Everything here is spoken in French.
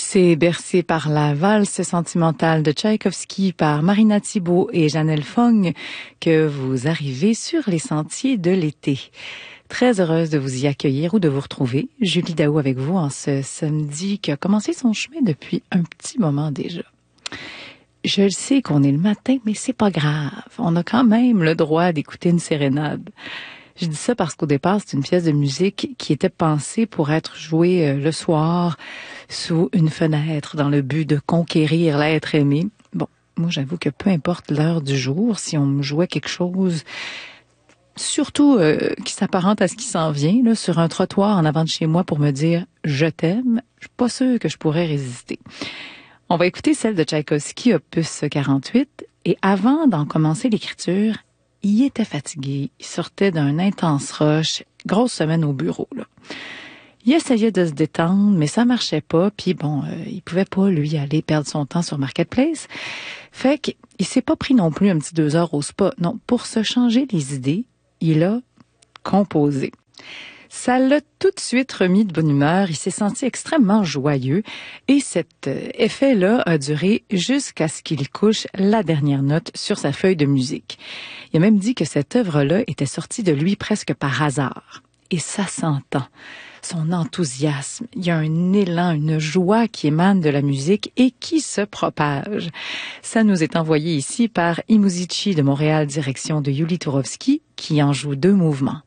C'est bercé par la valse sentimentale de Tchaïkovski par Marina Thibault et Janelle Fong que vous arrivez sur les sentiers de l'été. Très heureuse de vous y accueillir ou de vous retrouver. Julie Daou avec vous en ce samedi qui a commencé son chemin depuis un petit moment déjà. Je le sais qu'on est le matin, mais c'est pas grave. On a quand même le droit d'écouter une sérénade. Je dis ça parce qu'au départ, c'est une pièce de musique qui était pensée pour être jouée le soir sous une fenêtre dans le but de conquérir l'être aimé. Bon, moi j'avoue que peu importe l'heure du jour, si on me jouait quelque chose, surtout qui s'apparente à ce qui s'en vient, là, sur un trottoir en avant de chez moi pour me dire « je t'aime », je suis pas sûre que je pourrais résister. On va écouter celle de Tchaïkovski, opus 48, et avant d'en commencer l'écriture, il était fatigué, il sortait d'un intense rush, grosse semaine au bureau, là. Il essayait de se détendre, mais ça marchait pas, puis bon, il pouvait pas, lui, aller perdre son temps sur Marketplace. Fait qu'il s'est pas pris non plus un petit 2 heures au spa. Non, pour se changer les idées, il a composé. Ça l'a tout de suite remis de bonne humeur, il s'est senti extrêmement joyeux et cet effet-là a duré jusqu'à ce qu'il couche la dernière note sur sa feuille de musique. Il a même dit que cette œuvre-là était sortie de lui presque par hasard. Et ça s'entend. Son enthousiasme, il y a un élan, une joie qui émane de la musique et qui se propage. Ça nous est envoyé ici par Imuzici de Montréal, direction de Yuli Tourovski, qui en joue 2 mouvements.